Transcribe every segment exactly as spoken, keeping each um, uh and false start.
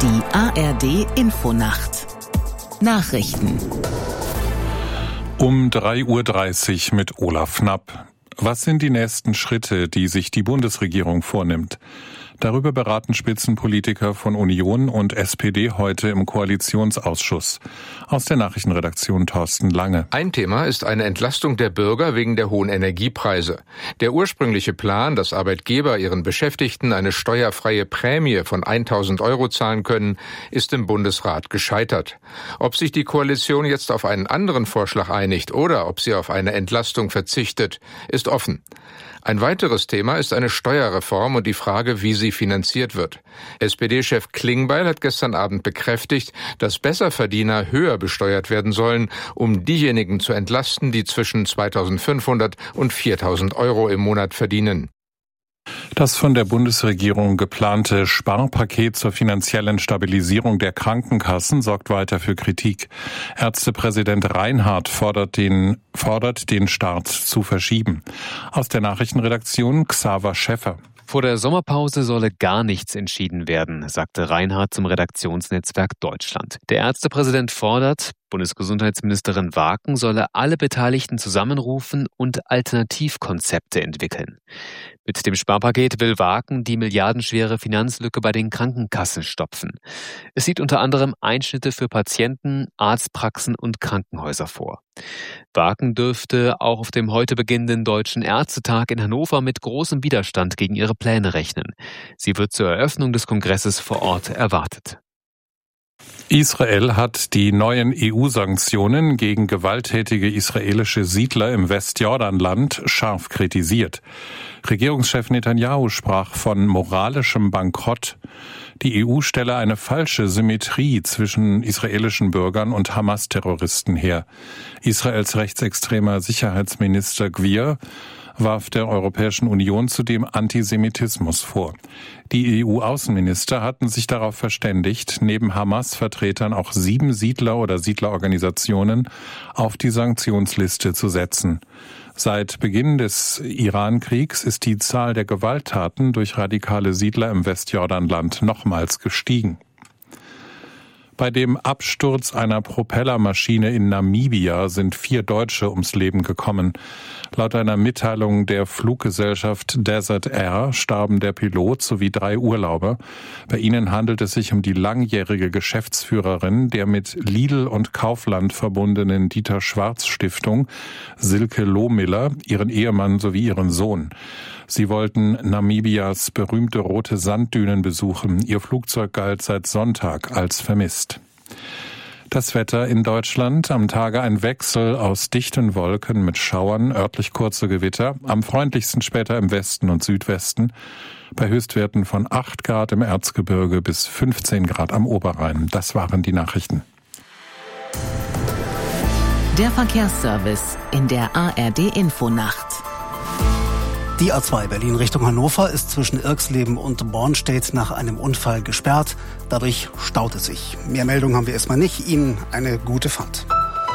Die A R D-Infonacht. Nachrichten. Um drei Uhr dreißig mit Olaf Knapp. Was sind die nächsten Schritte, die sich die Bundesregierung vornimmt? Darüber beraten Spitzenpolitiker von Union und S P D heute im Koalitionsausschuss. Aus der Nachrichtenredaktion Thorsten Lange. Ein Thema ist eine Entlastung der Bürger wegen der hohen Energiepreise. Der ursprüngliche Plan, dass Arbeitgeber ihren Beschäftigten eine steuerfreie Prämie von tausend Euro zahlen können, ist im Bundesrat gescheitert. Ob sich die Koalition jetzt auf einen anderen Vorschlag einigt oder ob sie auf eine Entlastung verzichtet, ist offen. Ein weiteres Thema ist eine Steuerreform und die Frage, wie sie finanziert wird. S P D-Chef Klingbeil hat gestern Abend bekräftigt, dass Besserverdiener höher besteuert werden sollen, um diejenigen zu entlasten, die zwischen zweitausendfünfhundert und viertausend Euro im Monat verdienen. Das von der Bundesregierung geplante Sparpaket zur finanziellen Stabilisierung der Krankenkassen sorgt weiter für Kritik. Ärztepräsident Reinhardt fordert den, fordert den Start zu verschieben. Aus der Nachrichtenredaktion Xaver Schäffer. Vor der Sommerpause solle gar nichts entschieden werden, sagte Reinhardt zum Redaktionsnetzwerk Deutschland. Der Ärztepräsident fordert, Bundesgesundheitsministerin Waken solle alle Beteiligten zusammenrufen und Alternativkonzepte entwickeln. Mit dem Sparpaket will Waken die milliardenschwere Finanzlücke bei den Krankenkassen stopfen. Es sieht unter anderem Einschnitte für Patienten, Arztpraxen und Krankenhäuser vor. Waken dürfte auch auf dem heute beginnenden Deutschen Ärztetag in Hannover mit großem Widerstand gegen ihre Pläne rechnen. Sie wird zur Eröffnung des Kongresses vor Ort erwartet. Israel hat die neuen E U-Sanktionen gegen gewalttätige israelische Siedler im Westjordanland scharf kritisiert. Regierungschef Netanyahu sprach von moralischem Bankrott. Die E U stelle eine falsche Symmetrie zwischen israelischen Bürgern und Hamas-Terroristen her. Israels rechtsextremer Sicherheitsminister Gvir warf der Europäischen Union zudem Antisemitismus vor. Die E U-Außenminister hatten sich darauf verständigt, neben Hamas-Vertretern auch sieben Siedler oder Siedlerorganisationen auf die Sanktionsliste zu setzen. Seit Beginn des Iran-Kriegs ist die Zahl der Gewalttaten durch radikale Siedler im Westjordanland nochmals gestiegen. Bei dem Absturz einer Propellermaschine in Namibia sind vier Deutsche ums Leben gekommen. Laut einer Mitteilung der Fluggesellschaft Desert Air starben der Pilot sowie drei Urlauber. Bei ihnen handelt es sich um die langjährige Geschäftsführerin der mit Lidl und Kaufland verbundenen Dieter Schwarz Stiftung, Silke Lohmiller, ihren Ehemann sowie ihren Sohn. Sie wollten Namibias berühmte rote Sanddünen besuchen. Ihr Flugzeug galt seit Sonntag als vermisst. Das Wetter in Deutschland: am Tage ein Wechsel aus dichten Wolken mit Schauern, örtlich kurze Gewitter, am freundlichsten später im Westen und Südwesten, bei Höchstwerten von acht Grad im Erzgebirge bis fünfzehn Grad am Oberrhein. Das waren die Nachrichten. Der Verkehrsservice in der A R D-Infonacht. Die A zwei Berlin Richtung Hannover ist zwischen Irxleben und Bornstedt nach einem Unfall gesperrt. Dadurch staut es sich. Mehr Meldungen haben wir erstmal nicht. Ihnen eine gute Fahrt.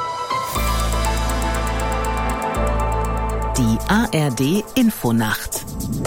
Die A R D-Infonacht.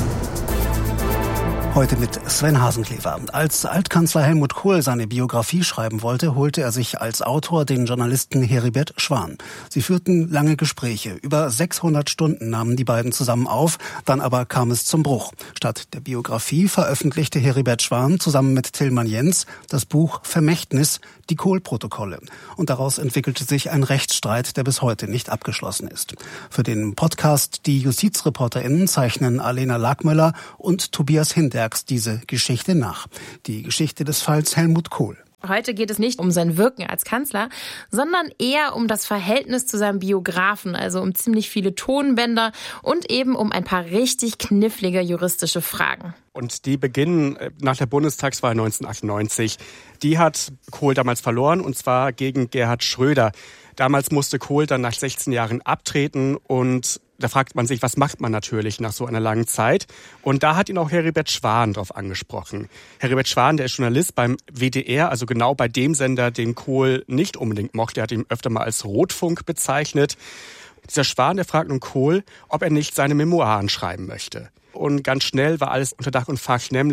Heute mit Sven Hasenklever. Als Altkanzler Helmut Kohl seine Biografie schreiben wollte, holte er sich als Autor den Journalisten Heribert Schwan. Sie führten lange Gespräche. Über sechshundert Stunden nahmen die beiden zusammen auf, dann aber kam es zum Bruch. Statt der Biografie veröffentlichte Heribert Schwan zusammen mit Tillmann Jens das Buch Vermächtnis, die Kohl-Protokolle. Und daraus entwickelte sich ein Rechtsstreit, der bis heute nicht abgeschlossen ist. Für den Podcast Die JustizreporterInnen zeichnen Alena Lagmöller und Tobias Hinderks diese Geschichte nach. Die Geschichte des Falls Helmut Kohl. Heute geht es nicht um sein Wirken als Kanzler, sondern eher um das Verhältnis zu seinem Biografen, also um ziemlich viele Tonbänder und eben um ein paar richtig knifflige juristische Fragen. Und die beginnen nach der Bundestagswahl neunzehnhundertachtundneunzig. Die hat Kohl damals verloren, und zwar gegen Gerhard Schröder. Damals musste Kohl dann nach sechzehn Jahren abtreten, und da fragt man sich, was macht man natürlich nach so einer langen Zeit? Und da hat ihn auch Heribert Schwan drauf angesprochen. Heribert Schwan, der ist Journalist beim W D R, also genau bei dem Sender, den Kohl nicht unbedingt mochte. Er hat ihn öfter mal als Rotfunk bezeichnet. Dieser Schwan, der fragt nun Kohl, ob er nicht seine Memoiren schreiben möchte. Und ganz schnell war alles unter Dach und Fach, nämlich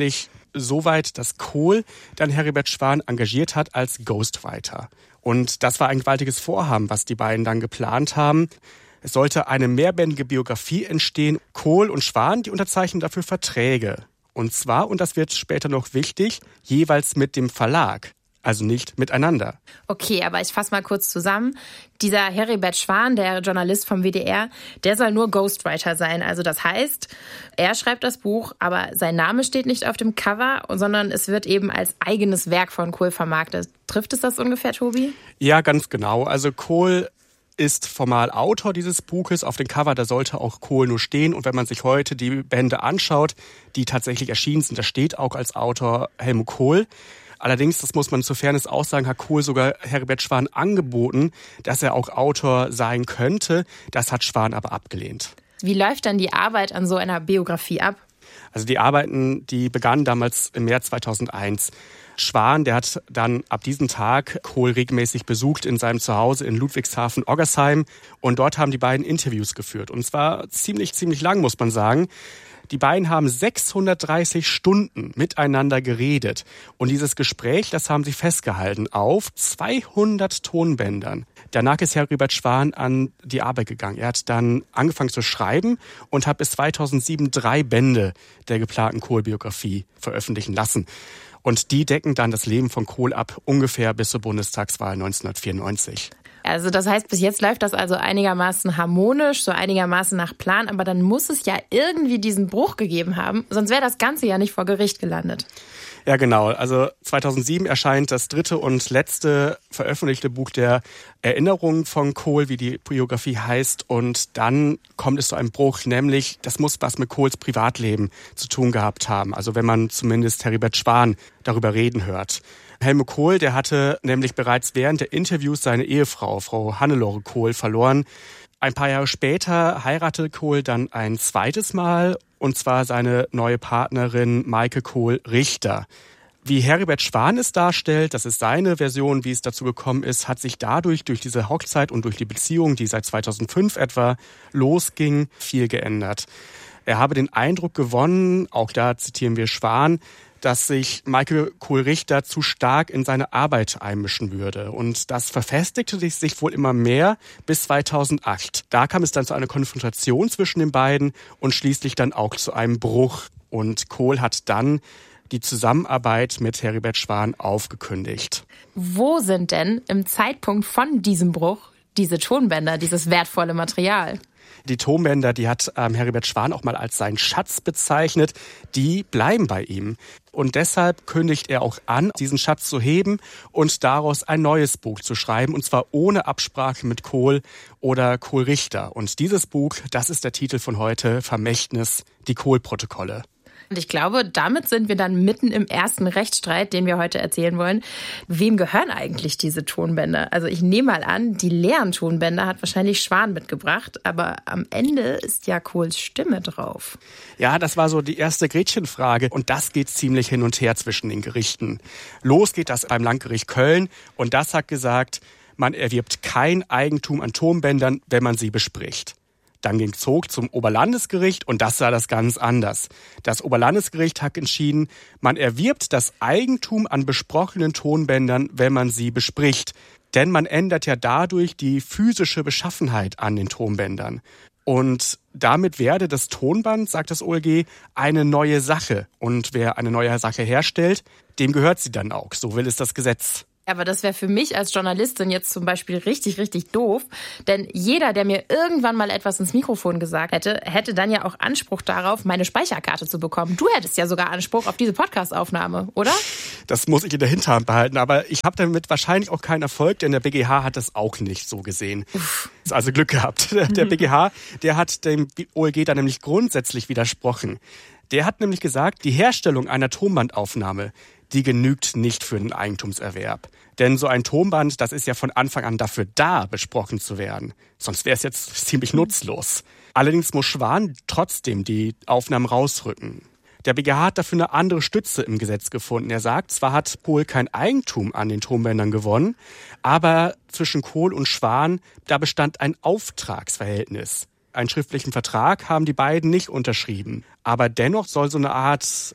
so weit, dass Kohl dann Heribert Schwan engagiert hat als Ghostwriter. Und das war ein gewaltiges Vorhaben, was die beiden dann geplant haben. Es sollte eine mehrbändige Biografie entstehen. Kohl und Schwan, die unterzeichnen dafür Verträge. Und zwar, und das wird später noch wichtig, jeweils mit dem Verlag. Also nicht miteinander. Okay, aber ich fasse mal kurz zusammen. Dieser Heribert Schwan, der Journalist vom W D R, der soll nur Ghostwriter sein. Also das heißt, er schreibt das Buch, aber sein Name steht nicht auf dem Cover, sondern es wird eben als eigenes Werk von Kohl vermarktet. Trifft es das ungefähr, Tobi? Ja, ganz genau. Also Kohl ist formal Autor dieses Buches. Auf dem Cover, da sollte auch Kohl nur stehen. Und wenn man sich heute die Bände anschaut, die tatsächlich erschienen sind, da steht auch als Autor Helmut Kohl. Allerdings, das muss man zur Fairness auch sagen, hat Kohl sogar Heribert Schwan angeboten, dass er auch Autor sein könnte. Das hat Schwan aber abgelehnt. Wie läuft dann die Arbeit an so einer Biografie ab? Also die Arbeiten, die begannen damals im März zweitausendeins. Schwan, der hat dann ab diesem Tag Kohl regelmäßig besucht in seinem Zuhause in Ludwigshafen-Oggersheim. Und dort haben die beiden Interviews geführt. Und zwar ziemlich, ziemlich lang, muss man sagen. Die beiden haben sechshundertdreißig Stunden miteinander geredet. Und dieses Gespräch, das haben sie festgehalten auf zweihundert Tonbändern. Danach ist Heribert Schwan an die Arbeit gegangen. Er hat dann angefangen zu schreiben und hat bis zweitausendsieben drei Bände der geplanten Kohl-Biografie veröffentlichen lassen. Und die decken dann das Leben von Kohl ab, ungefähr bis zur Bundestagswahl neunzehnhundertvierundneunzig. Also das heißt, bis jetzt läuft das also einigermaßen harmonisch, so einigermaßen nach Plan, aber dann muss es ja irgendwie diesen Bruch gegeben haben, sonst wäre das Ganze ja nicht vor Gericht gelandet. Ja, genau. Also zweitausendsieben erscheint das dritte und letzte veröffentlichte Buch der Erinnerungen von Kohl, wie die Biografie heißt. Und dann kommt es zu einem Bruch, nämlich das muss was mit Kohls Privatleben zu tun gehabt haben. Also wenn man zumindest Heribert Schwan darüber reden hört. Helmut Kohl, der hatte nämlich bereits während der Interviews seine Ehefrau, Frau Hannelore Kohl, verloren. Ein paar Jahre später heiratete Kohl dann ein zweites Mal, und zwar seine neue Partnerin Maike Kohl-Richter. Wie Heribert Schwan es darstellt, das ist seine Version, wie es dazu gekommen ist, hat sich dadurch, durch diese Hochzeit und durch die Beziehung, die seit zweitausendfünf etwa losging, viel geändert. Er habe den Eindruck gewonnen, auch da zitieren wir Schwan, dass sich Maike Kohl-Richter zu stark in seine Arbeit einmischen würde. Und das verfestigte sich wohl immer mehr bis zweitausendacht. Da kam es dann zu einer Konfrontation zwischen den beiden und schließlich dann auch zu einem Bruch. Und Kohl hat dann die Zusammenarbeit mit Heribert Schwan aufgekündigt. Wo sind denn im Zeitpunkt von diesem Bruch diese Tonbänder, dieses wertvolle Material? Die Tonbänder, die hat ähm, Heribert Schwan auch mal als seinen Schatz bezeichnet, die bleiben bei ihm. Und deshalb kündigt er auch an, diesen Schatz zu heben und daraus ein neues Buch zu schreiben, und zwar ohne Absprache mit Kohl oder Kohl-Richter. Und dieses Buch, das ist der Titel von heute, Vermächtnis, die Kohl-Protokolle. Und ich glaube, damit sind wir dann mitten im ersten Rechtsstreit, den wir heute erzählen wollen. Wem gehören eigentlich diese Tonbänder? Also ich nehme mal an, die leeren Tonbänder hat wahrscheinlich Schwan mitgebracht, aber am Ende ist ja Kohls Stimme drauf. Ja, das war so die erste Gretchenfrage, und das geht ziemlich hin und her zwischen den Gerichten. Los geht das beim Landgericht Köln, und das hat gesagt, man erwirbt kein Eigentum an Tonbändern, wenn man sie bespricht. Dann ging Zog zum Oberlandesgericht, und das sah das ganz anders. Das Oberlandesgericht hat entschieden, man erwirbt das Eigentum an besprochenen Tonbändern, wenn man sie bespricht. Denn man ändert ja dadurch die physische Beschaffenheit an den Tonbändern. Und damit werde das Tonband, sagt das O L G, eine neue Sache. Und wer eine neue Sache herstellt, dem gehört sie dann auch. So will es das Gesetz. Aber das wäre für mich als Journalistin jetzt zum Beispiel richtig, richtig doof. Denn jeder, der mir irgendwann mal etwas ins Mikrofon gesagt hätte, hätte dann ja auch Anspruch darauf, meine Speicherkarte zu bekommen. Du hättest ja sogar Anspruch auf diese Podcast-Aufnahme, oder? Das muss ich in der Hinterhand behalten. Aber ich habe damit wahrscheinlich auch keinen Erfolg, denn der B G H hat das auch nicht so gesehen. Uff. Also Glück gehabt. Der B G H, der hat dem O L G dann nämlich grundsätzlich widersprochen. Der hat nämlich gesagt, die Herstellung einer Tonbandaufnahme, die genügt nicht für den Eigentumserwerb. Denn so ein Tonband, das ist ja von Anfang an dafür da, besprochen zu werden. Sonst wäre es jetzt ziemlich nutzlos. Allerdings muss Schwan trotzdem die Aufnahmen rausrücken. Der B G H hat dafür eine andere Stütze im Gesetz gefunden. Er sagt, zwar hat Kohl kein Eigentum an den Tonbändern gewonnen, aber zwischen Kohl und Schwan, da bestand ein Auftragsverhältnis. Einen schriftlichen Vertrag haben die beiden nicht unterschrieben. Aber dennoch soll so eine Art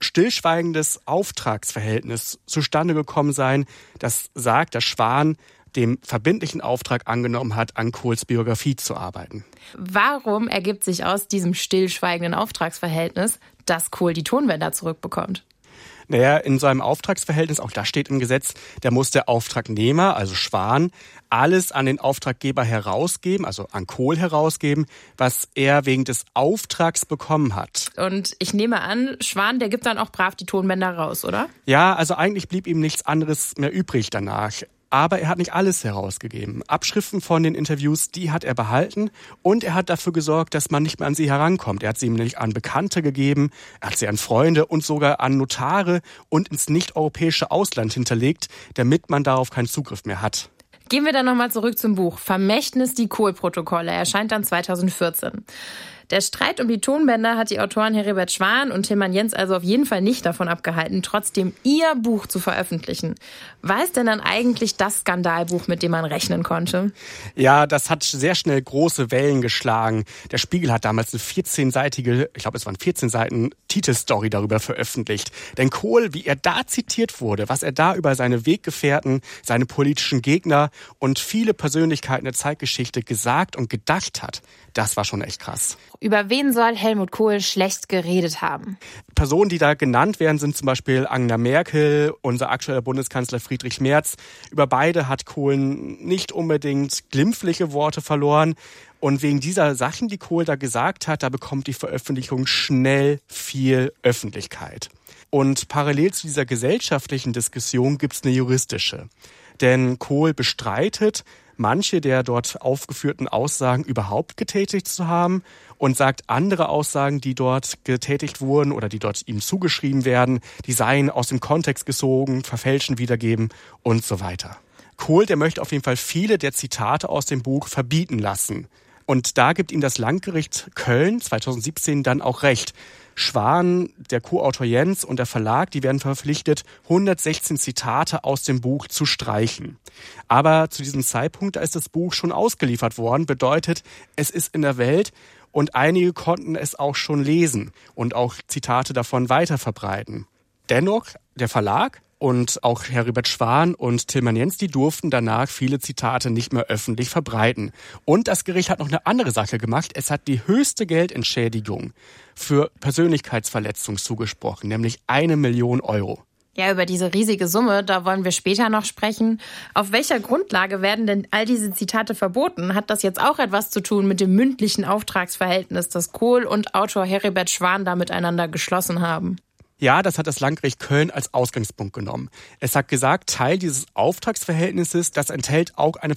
stillschweigendes Auftragsverhältnis zustande gekommen sein, das sagt, dass Schwan dem verbindlichen Auftrag angenommen hat, an Kohls Biografie zu arbeiten. Warum ergibt sich aus diesem stillschweigenden Auftragsverhältnis, dass Kohl die Tonbänder zurückbekommt? Naja, in so einem Auftragsverhältnis, auch das steht im Gesetz, da muss der Auftragnehmer, also Schwan, alles an den Auftraggeber herausgeben, also an Kohl herausgeben, was er wegen des Auftrags bekommen hat. Und ich nehme an, Schwan, der gibt dann auch brav die Tonbänder raus, oder? Ja, also eigentlich blieb ihm nichts anderes mehr übrig danach. Aber er hat nicht alles herausgegeben. Abschriften von den Interviews, die hat er behalten. Und er hat dafür gesorgt, dass man nicht mehr an sie herankommt. Er hat sie nämlich an Bekannte gegeben, er hat sie an Freunde und sogar an Notare und ins nicht-europäische Ausland hinterlegt, damit man darauf keinen Zugriff mehr hat. Gehen wir dann nochmal zurück zum Buch Vermächtnis, die Kohl-Protokolle. Erscheint dann zweitausendvierzehn. Der Streit um die Tonbänder hat die Autoren Heribert Schwan und Tilman Jens also auf jeden Fall nicht davon abgehalten, trotzdem ihr Buch zu veröffentlichen. War es denn dann eigentlich das Skandalbuch, mit dem man rechnen konnte? Ja, das hat sehr schnell große Wellen geschlagen. Der Spiegel hat damals eine vierzehnseitige, ich glaube es waren vierzehn Seiten, Titelstory darüber veröffentlicht. Denn Kohl, wie er da zitiert wurde, was er da über seine Weggefährten, seine politischen Gegner und viele Persönlichkeiten der Zeitgeschichte gesagt und gedacht hat, das war schon echt krass. Über wen soll Helmut Kohl schlecht geredet haben? Personen, die da genannt werden, sind zum Beispiel Angela Merkel, unser aktueller Bundeskanzler Friedrich Merz. Über beide hat Kohl nicht unbedingt glimpfliche Worte verloren. Und wegen dieser Sachen, die Kohl da gesagt hat, da bekommt die Veröffentlichung schnell viel Öffentlichkeit. Und parallel zu dieser gesellschaftlichen Diskussion gibt es eine juristische. Denn Kohl bestreitet, manche der dort aufgeführten Aussagen überhaupt getätigt zu haben und sagt, andere Aussagen, die dort getätigt wurden oder die dort ihm zugeschrieben werden, die seien aus dem Kontext gesogen, verfälschen, wiedergeben und so weiter. Kohl, der möchte auf jeden Fall viele der Zitate aus dem Buch verbieten lassen. Und da gibt ihm das Landgericht Köln zweitausendsiebzehn dann auch recht. Schwan, der Co-Autor Jens und der Verlag, die werden verpflichtet, hundertsechzehn Zitate aus dem Buch zu streichen. Aber zu diesem Zeitpunkt, da ist das Buch schon ausgeliefert worden, bedeutet, es ist in der Welt und einige konnten es auch schon lesen und auch Zitate davon weiterverbreiten. Dennoch, der Verlag und auch Heribert Schwan und Tilman Jens, die durften danach viele Zitate nicht mehr öffentlich verbreiten. Und das Gericht hat noch eine andere Sache gemacht. Es hat die höchste Geldentschädigung für Persönlichkeitsverletzung zugesprochen, nämlich eine Million Euro. Ja, über diese riesige Summe, da wollen wir später noch sprechen. Auf welcher Grundlage werden denn all diese Zitate verboten? Hat das jetzt auch etwas zu tun mit dem mündlichen Auftragsverhältnis, das Kohl und Autor Heribert Schwan da miteinander geschlossen haben? Ja, das hat das Landgericht Köln als Ausgangspunkt genommen. Es hat gesagt, Teil dieses Auftragsverhältnisses, das enthält auch eine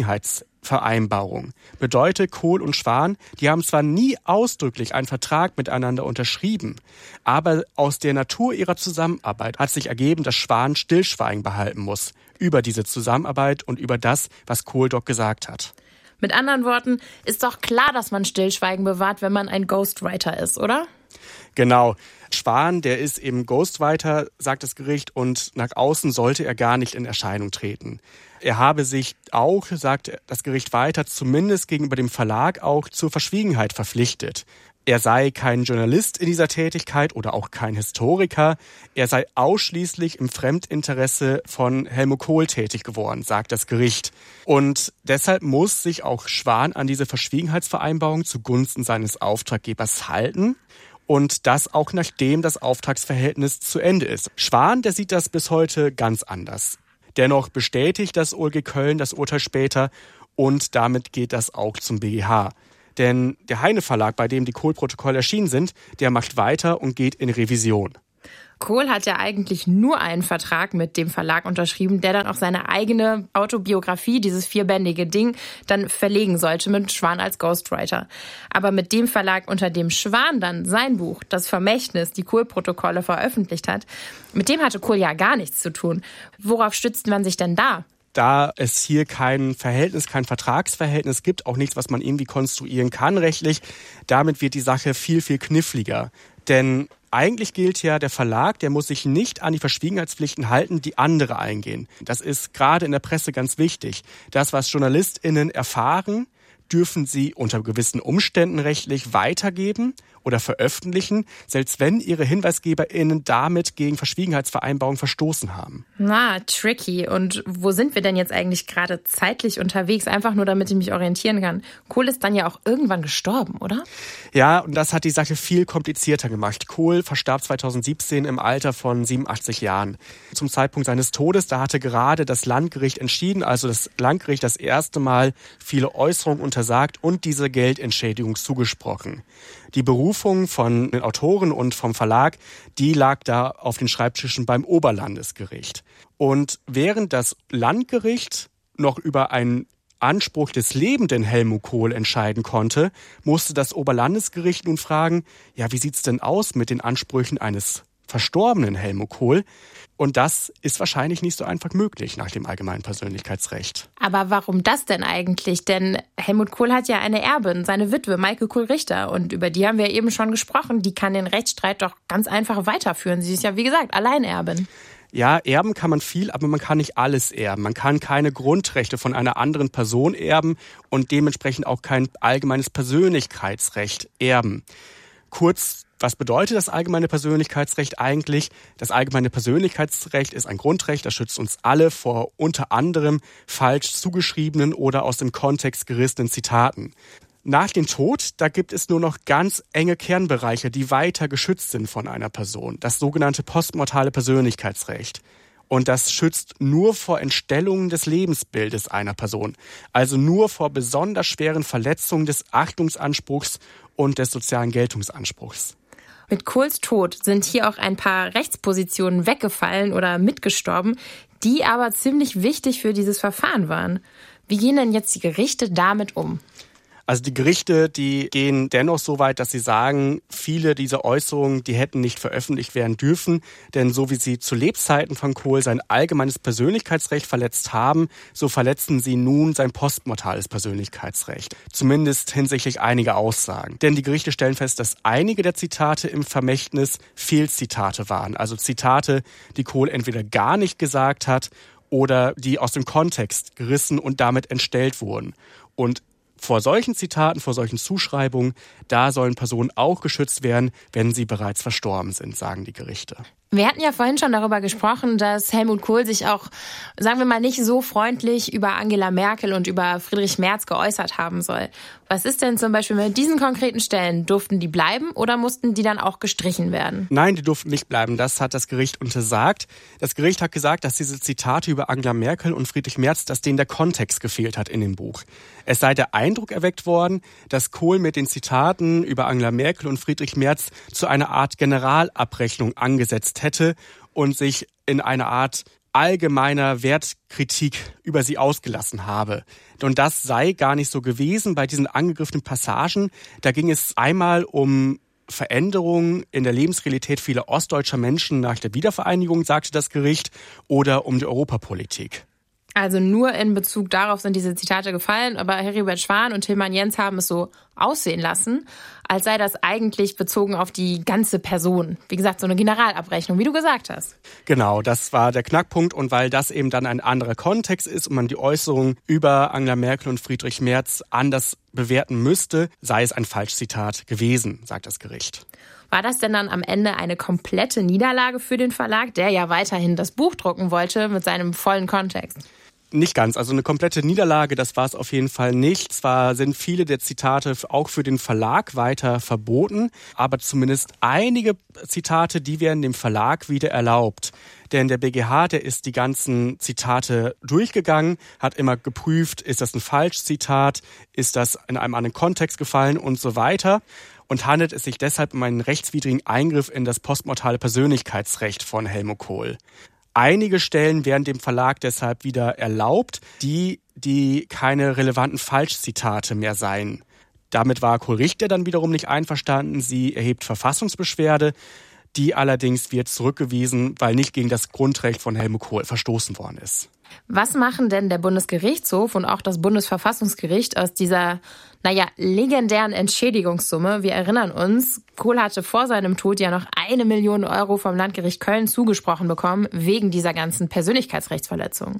Verschwiegenheitsvereinbarung. Bedeutet, Kohl und Schwan, die haben zwar nie ausdrücklich einen Vertrag miteinander unterschrieben, aber aus der Natur ihrer Zusammenarbeit hat sich ergeben, dass Schwan Stillschweigen behalten muss über diese Zusammenarbeit und über das, was Kohl dort gesagt hat. Mit anderen Worten, ist doch klar, dass man Stillschweigen bewahrt, wenn man ein Ghostwriter ist, oder? Genau. Schwan, der ist eben Ghostwriter, sagt das Gericht, und nach außen sollte er gar nicht in Erscheinung treten. Er habe sich auch, sagt das Gericht weiter, zumindest gegenüber dem Verlag auch zur Verschwiegenheit verpflichtet. Er sei kein Journalist in dieser Tätigkeit oder auch kein Historiker. Er sei ausschließlich im Fremdinteresse von Helmut Kohl tätig geworden, sagt das Gericht. Und deshalb muss sich auch Schwan an diese Verschwiegenheitsvereinbarung zugunsten seines Auftraggebers halten. Und das auch nachdem das Auftragsverhältnis zu Ende ist. Schwan, der sieht das bis heute ganz anders. Dennoch bestätigt das O L G Köln das Urteil später und damit geht das auch zum B G H. Denn der Heine Verlag, bei dem die Kohl-Protokolle erschienen sind, der macht weiter und geht in Revision. Kohl hat ja eigentlich nur einen Vertrag mit dem Verlag unterschrieben, der dann auch seine eigene Autobiografie, dieses vierbändige Ding, dann verlegen sollte mit Schwan als Ghostwriter. Aber mit dem Verlag, unter dem Schwan dann sein Buch, das Vermächtnis, die Kohl-Protokolle veröffentlicht hat, mit dem hatte Kohl ja gar nichts zu tun. Worauf stützt man sich denn da? Da es hier kein Verhältnis, kein Vertragsverhältnis gibt, auch nichts, was man irgendwie konstruieren kann rechtlich, damit wird die Sache viel, viel kniffliger. Denn eigentlich gilt ja, der Verlag, der muss sich nicht an die Verschwiegenheitspflichten halten, die andere eingehen. Das ist gerade in der Presse ganz wichtig. Das, was JournalistInnen erfahren, dürfen sie unter gewissen Umständen rechtlich weitergeben oder veröffentlichen, selbst wenn ihre HinweisgeberInnen damit gegen Verschwiegenheitsvereinbarungen verstoßen haben. Na, tricky. Und wo sind wir denn jetzt eigentlich gerade zeitlich unterwegs? Einfach nur, damit ich mich orientieren kann. Kohl ist dann ja auch irgendwann gestorben, oder? Ja, und das hat die Sache viel komplizierter gemacht. Kohl verstarb zweitausendsiebzehn im Alter von siebenundachtzig Jahren. Zum Zeitpunkt seines Todes, da hatte gerade das Landgericht entschieden, also das Landgericht das erste Mal viele Äußerungen untersagt und diese Geldentschädigung zugesprochen. Die Berufung von den Autoren und vom Verlag, die lag da auf den Schreibtischen beim Oberlandesgericht. Und während das Landgericht noch über einen Anspruch des lebenden Helmut Kohl entscheiden konnte, musste das Oberlandesgericht nun fragen, ja, wie sieht's denn aus mit den Ansprüchen eines verstorbenen Helmut Kohl? Und das ist wahrscheinlich nicht so einfach möglich nach dem allgemeinen Persönlichkeitsrecht. Aber warum das denn eigentlich? Denn Helmut Kohl hat ja eine Erbin, seine Witwe Maike Kohl-Richter. Und über die haben wir eben schon gesprochen. Die kann den Rechtsstreit doch ganz einfach weiterführen. Sie ist ja, wie gesagt, Alleinerbin. Ja, erben kann man viel, aber man kann nicht alles erben. Man kann keine Grundrechte von einer anderen Person erben und dementsprechend auch kein allgemeines Persönlichkeitsrecht erben. Kurz, was bedeutet das allgemeine Persönlichkeitsrecht eigentlich? Das allgemeine Persönlichkeitsrecht ist ein Grundrecht, das schützt uns alle vor unter anderem falsch zugeschriebenen oder aus dem Kontext gerissenen Zitaten. Nach dem Tod, da gibt es nur noch ganz enge Kernbereiche, die weiter geschützt sind von einer Person. Das sogenannte postmortale Persönlichkeitsrecht. Und das schützt nur vor Entstellungen des Lebensbildes einer Person. Also nur vor besonders schweren Verletzungen des Achtungsanspruchs und des sozialen Geltungsanspruchs. Mit Kohls Tod sind hier auch ein paar Rechtspositionen weggefallen oder mitgestorben, die aber ziemlich wichtig für dieses Verfahren waren. Wie gehen denn jetzt die Gerichte damit um? Also die Gerichte, die gehen dennoch so weit, dass sie sagen, viele dieser Äußerungen, die hätten nicht veröffentlicht werden dürfen, denn so wie sie zu Lebzeiten von Kohl sein allgemeines Persönlichkeitsrecht verletzt haben, so verletzen sie nun sein postmortales Persönlichkeitsrecht. Zumindest hinsichtlich einiger Aussagen. Denn die Gerichte stellen fest, dass einige der Zitate im Vermächtnis Fehlzitate waren. Also Zitate, die Kohl entweder gar nicht gesagt hat oder die aus dem Kontext gerissen und damit entstellt wurden. Und vor solchen Zitaten, vor solchen Zuschreibungen, da sollen Personen auch geschützt werden, wenn sie bereits verstorben sind, sagen die Gerichte. Wir hatten ja vorhin schon darüber gesprochen, dass Helmut Kohl sich auch, sagen wir mal, nicht so freundlich über Angela Merkel und über Friedrich Merz geäußert haben soll. Was ist denn zum Beispiel mit diesen konkreten Stellen? Durften die bleiben oder mussten die dann auch gestrichen werden? Nein, die durften nicht bleiben. Das hat das Gericht untersagt. Das Gericht hat gesagt, dass diese Zitate über Angela Merkel und Friedrich Merz, dass denen der Kontext gefehlt hat in dem Buch. Es sei der Eindruck erweckt worden, dass Kohl mit den Zitaten über Angela Merkel und Friedrich Merz zu einer Art Generalabrechnung angesetzt hätte und sich in einer Art allgemeiner Wertkritik über sie ausgelassen habe. Und das sei gar nicht so gewesen bei diesen angegriffenen Passagen. Da ging es einmal um Veränderungen in der Lebensrealität vieler ostdeutscher Menschen nach der Wiedervereinigung, sagte das Gericht, oder um die Europapolitik. Also nur in Bezug darauf sind diese Zitate gefallen, aber Heribert Schwan und Tilman Jens haben es so aussehen lassen, als sei das eigentlich bezogen auf die ganze Person. Wie gesagt, so eine Generalabrechnung, wie du gesagt hast. Genau, das war der Knackpunkt. Und weil das eben dann ein anderer Kontext ist und man die Äußerungen über Angela Merkel und Friedrich Merz anders bewerten müsste, sei es ein Falschzitat gewesen, sagt das Gericht. War das denn dann am Ende eine komplette Niederlage für den Verlag, der ja weiterhin das Buch drucken wollte mit seinem vollen Kontext? Nicht ganz. Also eine komplette Niederlage, das war es auf jeden Fall nicht. Zwar sind viele der Zitate auch für den Verlag weiter verboten, aber zumindest einige Zitate, die werden dem Verlag wieder erlaubt. Denn der B G H, der ist die ganzen Zitate durchgegangen, hat immer geprüft, ist das ein Falschzitat, ist das in einem anderen Kontext gefallen und so weiter. Und handelt es sich deshalb um einen rechtswidrigen Eingriff in das postmortale Persönlichkeitsrecht von Helmut Kohl. Einige Stellen werden dem Verlag deshalb wieder erlaubt, die, die keine relevanten Falschzitate mehr seien. Damit war Kohl-Richter dann wiederum nicht einverstanden. Sie erhebt Verfassungsbeschwerde. Die allerdings wird zurückgewiesen, weil nicht gegen das Grundrecht von Helmut Kohl verstoßen worden ist. Was machen denn der Bundesgerichtshof und auch das Bundesverfassungsgericht aus dieser, naja, legendären Entschädigungssumme? Wir erinnern uns, Kohl hatte vor seinem Tod ja noch eine Million Euro vom Landgericht Köln zugesprochen bekommen, wegen dieser ganzen Persönlichkeitsrechtsverletzungen.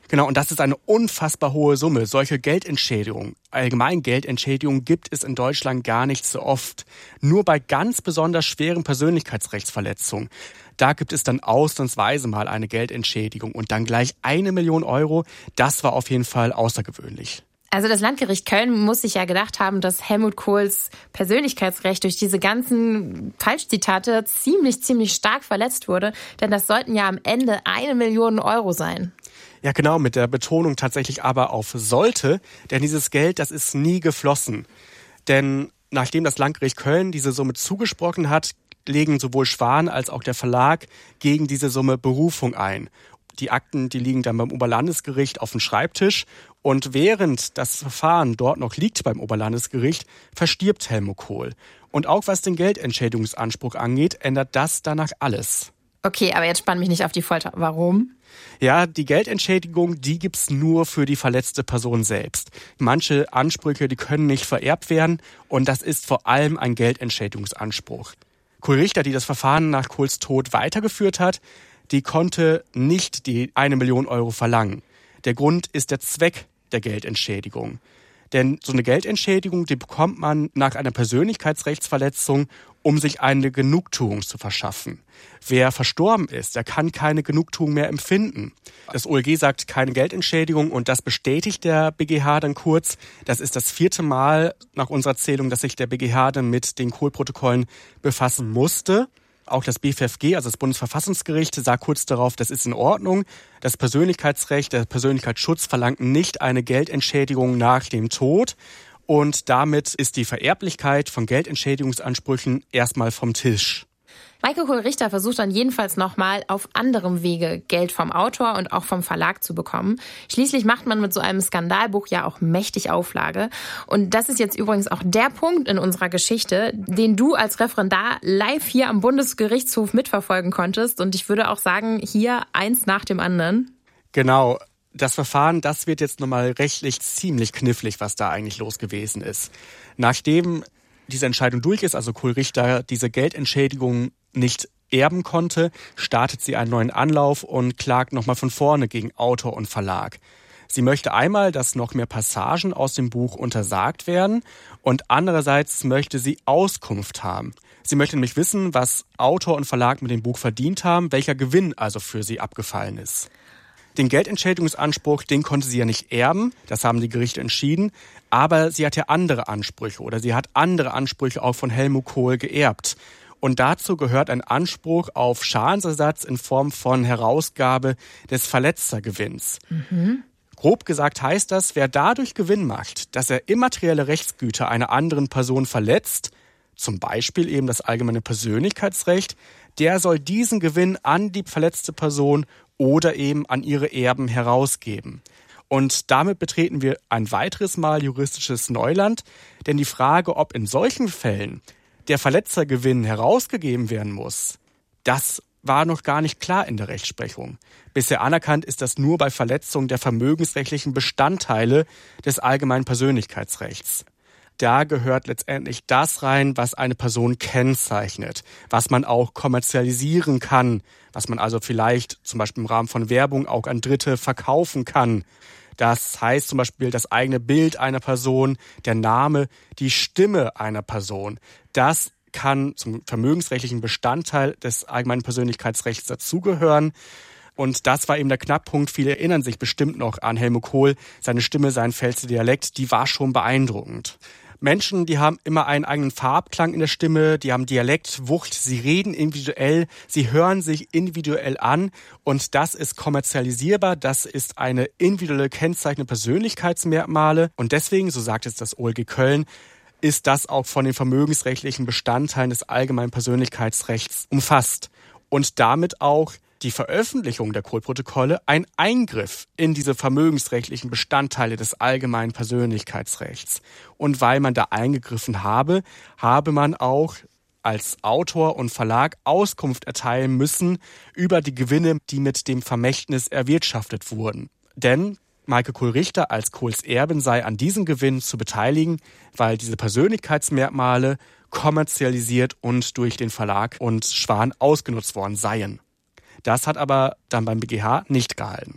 Genau, und das ist eine unfassbar hohe Summe. Solche Geldentschädigungen, allgemein Geldentschädigungen gibt es in Deutschland gar nicht so oft. Nur bei ganz besonders schweren Persönlichkeitsrechtsverletzungen. Da gibt es dann ausnahmsweise mal eine Geldentschädigung und dann gleich eine Million Euro. Das war auf jeden Fall außergewöhnlich. Also das Landgericht Köln muss sich ja gedacht haben, dass Helmut Kohls Persönlichkeitsrecht durch diese ganzen Falschzitate ziemlich, ziemlich stark verletzt wurde. Denn das sollten ja am Ende eine Million Euro sein. Ja, genau, mit der Betonung tatsächlich aber auf sollte, denn dieses Geld, das ist nie geflossen. Denn nachdem das Landgericht Köln diese Summe zugesprochen hat, legen sowohl Schwan als auch der Verlag gegen diese Summe Berufung ein. Die Akten, die liegen dann beim Oberlandesgericht auf dem Schreibtisch und während das Verfahren dort noch liegt beim Oberlandesgericht, verstirbt Helmut Kohl. Und auch was den Geldentschädigungsanspruch angeht, ändert das danach alles. Okay, aber jetzt spann mich nicht auf die Folter. Warum? Ja, die Geldentschädigung, die gibt's nur für die verletzte Person selbst. Manche Ansprüche, die können nicht vererbt werden und das ist vor allem ein Geldentschädigungsanspruch. Kohl Richter, die das Verfahren nach Kohls Tod weitergeführt hat, die konnte nicht die eine Million Euro verlangen. Der Grund ist der Zweck der Geldentschädigung. Denn so eine Geldentschädigung, die bekommt man nach einer Persönlichkeitsrechtsverletzung, um sich eine Genugtuung zu verschaffen. Wer verstorben ist, der kann keine Genugtuung mehr empfinden. Das O L G sagt keine Geldentschädigung und das bestätigt der B G H dann kurz. Das ist das vierte Mal nach unserer Zählung, dass sich der B G H dann mit den Kohl-Protokollen befassen musste. Auch das B F F G, also das Bundesverfassungsgericht, sagt kurz darauf, das ist in Ordnung. Das Persönlichkeitsrecht, der Persönlichkeitsschutz verlangt nicht eine Geldentschädigung nach dem Tod. Und damit ist die Vererblichkeit von Geldentschädigungsansprüchen erstmal vom Tisch. Maike Kohl-Richter versucht dann jedenfalls nochmal auf anderem Wege Geld vom Autor und auch vom Verlag zu bekommen. Schließlich macht man mit so einem Skandalbuch ja auch mächtig Auflage. Und das ist jetzt übrigens auch der Punkt in unserer Geschichte, den du als Referendar live hier am Bundesgerichtshof mitverfolgen konntest. Und ich würde auch sagen, hier eins nach dem anderen. Genau. Das Verfahren, das wird jetzt nochmal rechtlich ziemlich knifflig, was da eigentlich los gewesen ist. Nachdem diese Entscheidung durch ist, also Kohl Richter diese Geldentschädigung nicht erben konnte, startet sie einen neuen Anlauf und klagt nochmal von vorne gegen Autor und Verlag. Sie möchte einmal, dass noch mehr Passagen aus dem Buch untersagt werden und andererseits möchte sie Auskunft haben. Sie möchte nämlich wissen, was Autor und Verlag mit dem Buch verdient haben, welcher Gewinn also für sie abgefallen ist. Den Geldentschädigungsanspruch, den konnte sie ja nicht erben, das haben die Gerichte entschieden, aber sie hat ja andere Ansprüche oder sie hat andere Ansprüche auch von Helmut Kohl geerbt. Und dazu gehört ein Anspruch auf Schadensersatz in Form von Herausgabe des Verletzergewinns. Mhm. Grob gesagt heißt das, wer dadurch Gewinn macht, dass er immaterielle Rechtsgüter einer anderen Person verletzt, zum Beispiel eben das allgemeine Persönlichkeitsrecht, der soll diesen Gewinn an die verletzte Person oder eben an ihre Erben herausgeben. Und damit betreten wir ein weiteres Mal juristisches Neuland, denn die Frage, ob in solchen Fällen der Verletzergewinn herausgegeben werden muss, das war noch gar nicht klar in der Rechtsprechung. Bisher anerkannt ist das nur bei Verletzung der vermögensrechtlichen Bestandteile des allgemeinen Persönlichkeitsrechts. Da gehört letztendlich das rein, was eine Person kennzeichnet, was man auch kommerzialisieren kann, was man also vielleicht zum Beispiel im Rahmen von Werbung auch an Dritte verkaufen kann. Das heißt zum Beispiel das eigene Bild einer Person, der Name, die Stimme einer Person. Das kann zum vermögensrechtlichen Bestandteil des allgemeinen Persönlichkeitsrechts dazugehören. Und das war eben der Knackpunkt. Viele erinnern sich bestimmt noch an Helmut Kohl. Seine Stimme, sein Pfälzer Dialekt, die war schon beeindruckend. Menschen, die haben immer einen eigenen Farbklang in der Stimme, die haben Dialekt, Wucht, sie reden individuell, sie hören sich individuell an und das ist kommerzialisierbar, das ist eine individuelle kennzeichnende Persönlichkeitsmerkmale und deswegen, so sagt es das O L G Köln, ist das auch von den vermögensrechtlichen Bestandteilen des allgemeinen Persönlichkeitsrechts umfasst und damit auch die Veröffentlichung der Kohl-Protokolle ein Eingriff in diese vermögensrechtlichen Bestandteile des allgemeinen Persönlichkeitsrechts. Und weil man da eingegriffen habe, habe man auch als Autor und Verlag Auskunft erteilen müssen über die Gewinne, die mit dem Vermächtnis erwirtschaftet wurden. Denn Maike Kohl-Richter als Kohls Erbin sei an diesem Gewinn zu beteiligen, weil diese Persönlichkeitsmerkmale kommerzialisiert und durch den Verlag und Schwan ausgenutzt worden seien. Das hat aber dann beim B G H nicht gehalten.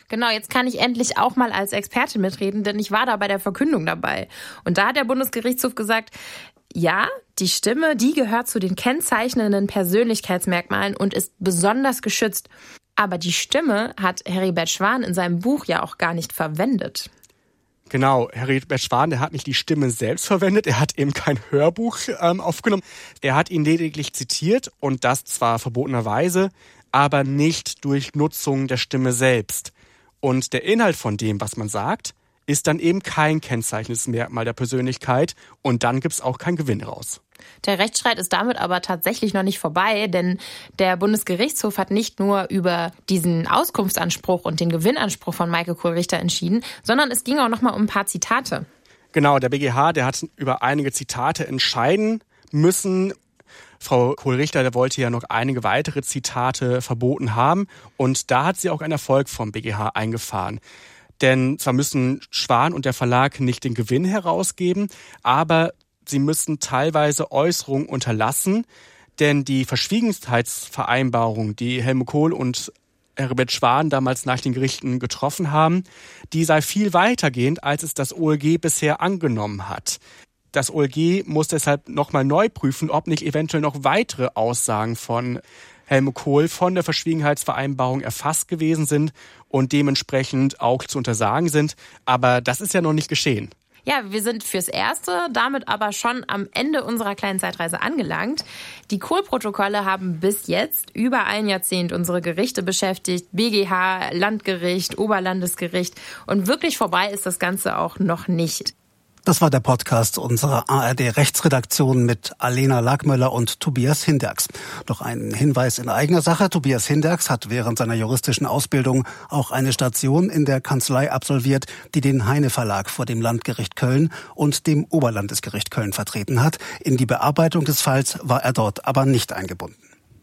Genau, jetzt kann ich endlich auch mal als Experte mitreden, denn ich war da bei der Verkündung dabei. Und da hat der Bundesgerichtshof gesagt, ja, die Stimme, die gehört zu den kennzeichnenden Persönlichkeitsmerkmalen und ist besonders geschützt. Aber die Stimme hat Heribert Schwan in seinem Buch ja auch gar nicht verwendet. Genau, Heribert Schwan, der hat nicht die Stimme selbst verwendet, er hat eben kein Hörbuch ähm, aufgenommen. Er hat ihn lediglich zitiert und das zwar verbotenerweise, aber nicht durch Nutzung der Stimme selbst. Und der Inhalt von dem, was man sagt, ist dann eben kein kennzeichnendes Merkmal der Persönlichkeit und dann gibt's auch keinen Gewinn raus. Der Rechtsstreit ist damit aber tatsächlich noch nicht vorbei, denn der Bundesgerichtshof hat nicht nur über diesen Auskunftsanspruch und den Gewinnanspruch von Maike Kohl-Richter entschieden, sondern es ging auch noch mal um ein paar Zitate. Genau, der B G H, der hat über einige Zitate entscheiden müssen. Frau Kohl-Richter, der wollte ja noch einige weitere Zitate verboten haben und da hat sie auch einen Erfolg vom B G H eingefahren. Denn zwar müssen Schwan und der Verlag nicht den Gewinn herausgeben, aber sie müssen teilweise Äußerungen unterlassen, denn die Verschwiegenheitsvereinbarung, die Helmut Kohl und Heribert Schwan damals nach den Gerichten getroffen haben, die sei viel weitergehend, als es das O L G bisher angenommen hat. Das O L G muss deshalb nochmal neu prüfen, ob nicht eventuell noch weitere Aussagen von Helmut Kohl von der Verschwiegenheitsvereinbarung erfasst gewesen sind und dementsprechend auch zu untersagen sind. Aber das ist ja noch nicht geschehen. Ja, wir sind fürs Erste damit aber schon am Ende unserer kleinen Zeitreise angelangt. Die Kohl-Protokolle haben bis jetzt über ein Jahrzehnt unsere Gerichte beschäftigt. B G H, Landgericht, Oberlandesgericht. Und wirklich vorbei ist das Ganze auch noch nicht. Das war der Podcast unserer A R D-Rechtsredaktion mit Alena Lagmöller und Tobias Hinderks. Noch ein Hinweis in eigener Sache. Tobias Hinderks hat während seiner juristischen Ausbildung auch eine Station in der Kanzlei absolviert, die den Heine Verlag vor dem Landgericht Köln und dem Oberlandesgericht Köln vertreten hat. In die Bearbeitung des Falls war er dort aber nicht eingebunden.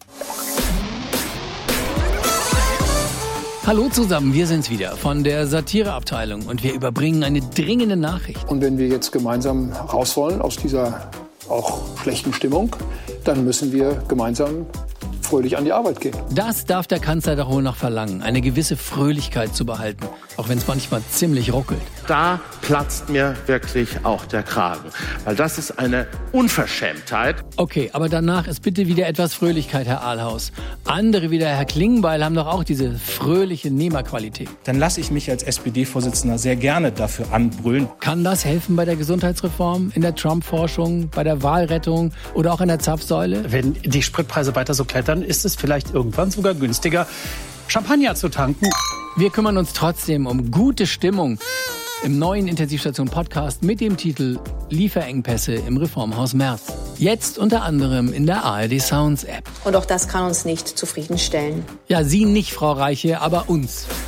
Hallo zusammen, wir sind's wieder von der Satireabteilung und wir überbringen eine dringende Nachricht. Und wenn wir jetzt gemeinsam raus wollen aus dieser auch schlechten Stimmung, dann müssen wir gemeinsam fröhlich an die Arbeit gehen. Das darf der Kanzler doch wohl noch verlangen, eine gewisse Fröhlichkeit zu behalten, auch wenn es manchmal ziemlich ruckelt. Da platzt mir wirklich auch der Kragen, weil das ist eine Unverschämtheit. Okay, aber danach ist bitte wieder etwas Fröhlichkeit, Herr Ahlhaus. Andere wie der Herr Klingbeil haben doch auch diese fröhliche Nehmerqualität. Dann lasse ich mich als S P D-Vorsitzender sehr gerne dafür anbrüllen. Kann das helfen bei der Gesundheitsreform, in der Trump-Forschung, bei der Wahlrettung oder auch in der Zapfsäule? Wenn die Spritpreise weiter so klettern, ist es vielleicht irgendwann sogar günstiger, Champagner zu tanken. Wir kümmern uns trotzdem um gute Stimmung im neuen Intensivstation-Podcast mit dem Titel Lieferengpässe im Reformhaus Merz. Jetzt unter anderem in der A R D Sounds App. Und auch das kann uns nicht zufriedenstellen. Ja, Sie nicht, Frau Reiche, aber uns.